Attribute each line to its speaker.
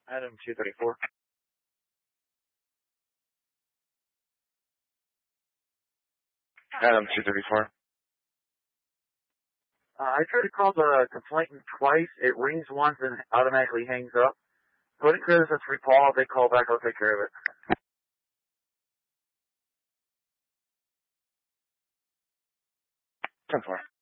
Speaker 1: Adam 234.
Speaker 2: Adam 234.
Speaker 1: I tried to call the complainant twice. It rings once and automatically hangs up. Put it clear as free call. If they call back, I'll take care of it.
Speaker 2: 10-4.